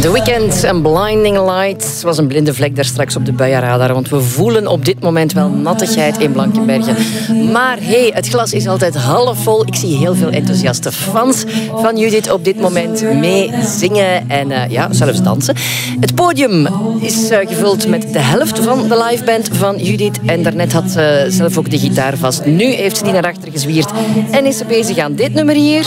The Weeknd en Blinding Lights was een blinde vlek daar straks op de buienradar, want we voelen op dit moment wel nattigheid in Blankenberge. Maar hey, het glas is altijd half vol. Ik zie heel veel enthousiaste fans van Judith op dit moment mee zingen en zelfs dansen. Het podium is gevuld met de helft van de liveband van Judith en daarnet had ze zelf ook de gitaar vast. Nu heeft ze die naar achter gezwierd en is ze bezig aan dit nummer hier.